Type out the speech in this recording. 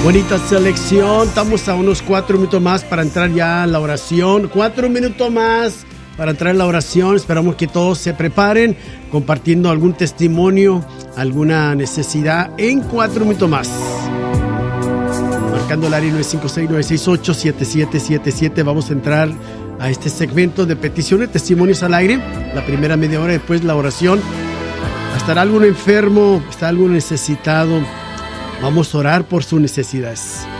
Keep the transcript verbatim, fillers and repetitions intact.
Bonita selección. Estamos a unos cuatro minutos más para entrar ya a la oración. Cuatro minutos más para entrar en la oración. Esperamos que todos se preparen compartiendo algún testimonio, alguna necesidad en cuatro minutos más. Marcando el área nueve cinco seis, nueve seis ocho, siete siete siete siete. Vamos a entrar a este segmento de peticiones, testimonios al aire. La primera media hora, después la oración. ¿Estará algún enfermo? ¿Está algún necesitado? Vamos a orar por sus necesidades.